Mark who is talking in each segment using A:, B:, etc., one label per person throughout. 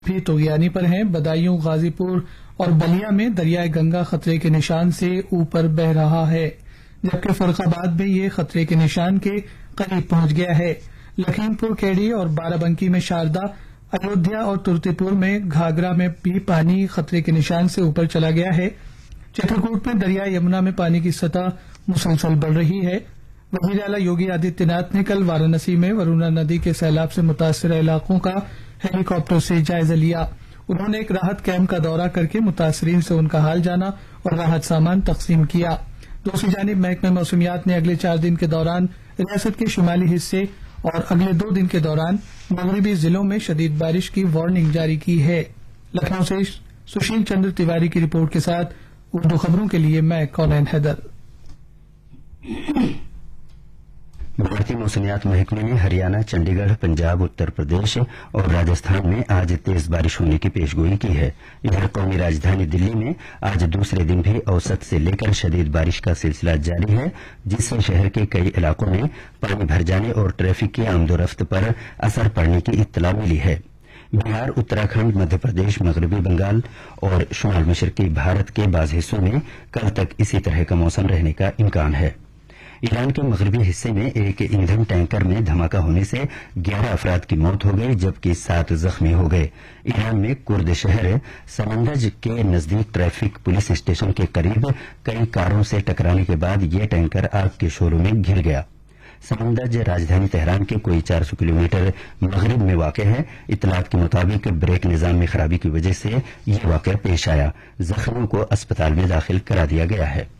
A: بھی طغیانی پر ہیں. بدایوں، غازی پور اور بلیا میں دریائے گنگا خطرے کے نشان سے اوپر بہ رہا ہے، جبکہ فرق آباد میں یہ خطرے کے نشان کے قریب پہنچ گیا ہے. لکھیم پور کھیڑی اور بارہ بنکی میں شاردا، ایودھیا اور ترتی پور میں گھاگرا میں بھی پانی خطرے کے نشان سے اوپر چلا گیا ہے. چترکوٹ میں دریائے یمنا میں پانی کی سطح مسلسل بڑھ رہی ہے. وزیر اعلی یوگی آدتیہ ناتھ نے کل وارانسی میں ورونا ندی کے سیلاب سے متاثرہ علاقوں کا ہیلی کاپٹر سے جائزہ لیا. انہوں نے ایک راحت کیمپ کا دورہ کر کے متاثرین سے ان کا حال جانا اور راحت سامان تقسیم کیا. دوسری جانب محکمہ موسمیات نے اگلے 4 دن کے دوران ریاست کے شمالی حصے اور اگلے 2 دن کے دوران مغربی ضلعوں میں شدید بارش کی وارننگ جاری کی ہے. لکھنؤ سے سشیل چندر تیواری کی رپورٹ کے ساتھ اردو خبروں کے لیے میں کونین حیدر.
B: بھارتی موسمیات محکمے نے ہریانہ، چنڈی گڑھ، پنجاب، اتر پردیش اور راجستھان میں آج تیز بارش ہونے کی پیشگوئی کی ہے. ادھر قومی راجدھانی دلی میں آج دوسرے دن بھی اوسط سے لے کر شدید بارش کا سلسلہ جاری ہے، جس سے شہر کے کئی علاقوں میں پانی بھر جانے اور ٹریفک کی آمد و رفت پر اثر پڑنے کی اطلاع ملی ہے. بہار، اتراکھنڈ، مدھیہ پردیش، مغربی بنگال اور شمال مشرقی بھارت کے بعض حصوں میں کل تک اسی طرح کا موسم رہنے کا امکان ہے. ایران کے مغربی حصے میں ایک ایندھن ٹینکر میں دھماکہ ہونے سے 11 افراد کی موت ہو گئی، جبکہ 7 زخمی ہو گئے. ایران میں کرد شہر سمندج کے نزدیک ٹریفک پولیس اسٹیشن کے قریب کئی کاروں سے ٹکرانے کے بعد یہ ٹینکر آگ کے شعلوں میں گھر گیا. سمندج راجدھانی تہران کے کوئی 400 کلومیٹر مغرب میں واقع ہے. اطلاعات کے مطابق بریک نظام میں خرابی کی وجہ سے یہ واقعہ پیش آیا. زخمیوں کو اسپتال میں داخل کرا دیا گیا ہے.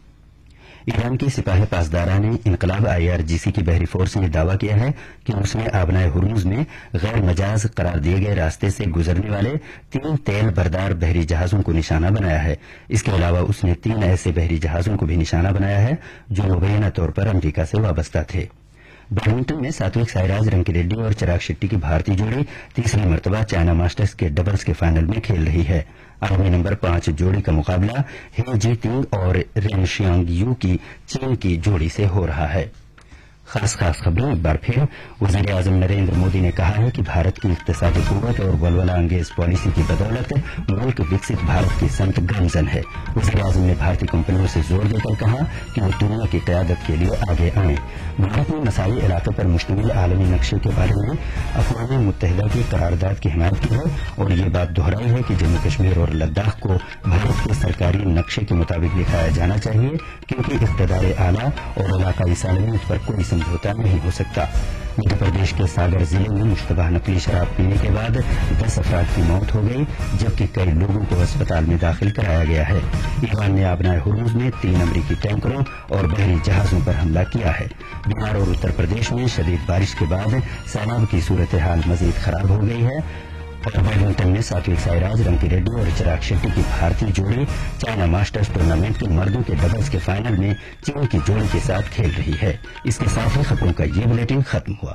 B: ایران کی سپاہ پاسداران انقلاب IRGC کی بحری فورس نے دعویٰ کیا ہے کہ اس نے آبنائے ہرمز میں غیر مجاز قرار دیے گئے راستے سے گزرنے والے 3 تیل بردار بحری جہازوں کو نشانہ بنایا ہے. اس کے علاوہ اس نے 3 ایسے بحری جہازوں کو بھی نشانہ بنایا ہے جو مبینہ طور پر امریکہ سے وابستہ تھے. بیڈمنٹن میں ساتوک سائراج رنکی ریڈی اور چراغ شیٹی کی بھارتی جوڑی تیسری مرتبہ چائنا ماسٹرز کے ڈبلز کے فائنل میں کھیل رہی ہے. عالمی نمبر 5 جوڑی کا مقابلہ ہی جی تنگ اور رین شیانگ یو کی چین کی جوڑی سے ہو رہا ہے. خاص خبریں ایک بار پھر. وزیر اعظم نریندر مودی نے کہا ہے کہ بھارت کی اقتصادی قوت اور ولولہ انگیز پالیسی کی بدولت ملک وکست بھارت کی سمت گامزن ہے. وزیر اعظم نے بھارتی کمپنیوں سے زور دے کر کہا کہ وہ دنیا کی قیادت کے لیے آگے آئیں. بھارت نے مساوی علاقے پر مشتمل عالمی نقشے کے بارے میں اقوام متحدہ کی قرارداد کی حمایت کی ہے اور یہ بات دہرائی ہے کہ جموں کشمیر اور لداخ کو بھارت کے سرکاری نقشے کے مطابق دکھایا جانا چاہیے، کیونکہ اقتدار اعلیٰ اور علاقائی سالمیت پر کوئی سمجھوتا نہیں ہو سکتا. مدھیہ پردیش کے ساگر ضلع میں مشتبہ نقلی شراب پینے کے بعد 10 افراد کی موت ہو گئی، جبکہ کئی لوگوں کو اسپتال میں داخل کرایا گیا ہے. ایران نے آبنائے ہرمز میں 3 امریکی ٹینکروں اور بحری جہازوں پر حملہ کیا ہے. بہار اور اتر پردیش میں شدید بارش کے بعد سیلاب کی صورتحال مزید خراب ہو گئی ہے. اور بیڈمنٹن میں ساتوک سائراج رنکی ریڈی اور چراغ شیٹی کی بھارتی جوڑی چائنا ماسٹرز ٹورنامنٹ کے مردوں کے ڈبلز کے فائنل میں چین کی جوڑی کے ساتھ کھیل رہی ہے. اس کے ساتھ ہی خبروں کا یہ بلیٹن ختم ہوا.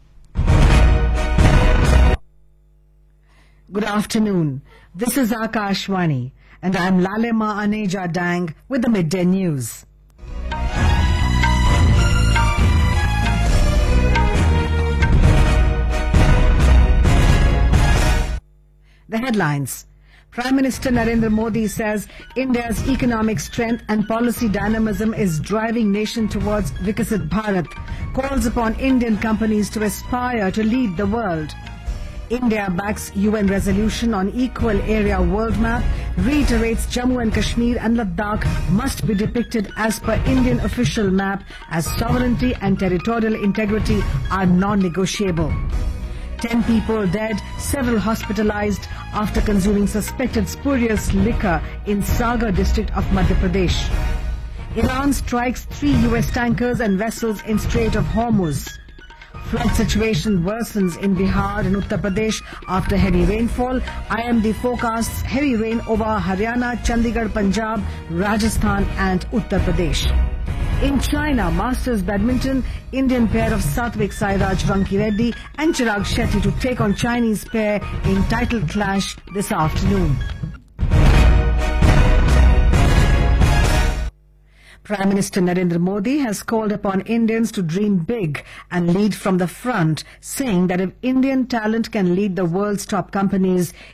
C: Good afternoon. This is Akashvani and I'm Lalema Aneja Dang with the midday news. The headlines. Prime Minister Narendra Modi says India's economic strength and policy dynamism is driving nation towards Vikasit Bharat, calls upon Indian companies to aspire to lead the world. India backs UN resolution on equal area world map, reiterates Jammu and Kashmir and Ladakh must be depicted as per Indian official map as sovereignty and territorial integrity are non-negotiable. 10 people dead, several hospitalized after consuming suspected spurious liquor in Sagar district of Madhya Pradesh. Iran strikes 3 US tankers and vessels in Strait of Hormuz. Flood situation worsens in Bihar and Uttar Pradesh after heavy rainfall. IMD forecasts heavy rain over Haryana, Chandigarh, Punjab, Rajasthan and Uttar Pradesh. In China, Masters Badminton, Indian pair of Satvik Sairaj Ranki Reddy and Chirag Shetty to take on Chinese pair in title clash this afternoon. Prime Minister Narendra Modi has called upon Indians to dream big and lead from the front, saying that if Indian talent can lead the world's top companies,